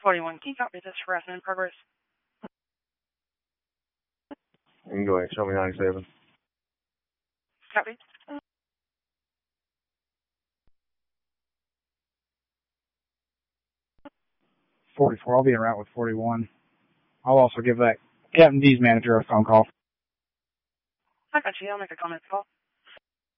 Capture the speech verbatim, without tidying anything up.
forty-one, can you copy this harassment in progress? You can go ahead, show me ninety-seven. Copy. forty-four, I'll be en route with forty-one. I'll also give that Captain D's manager a phone call. I got you. I'll make a comment call.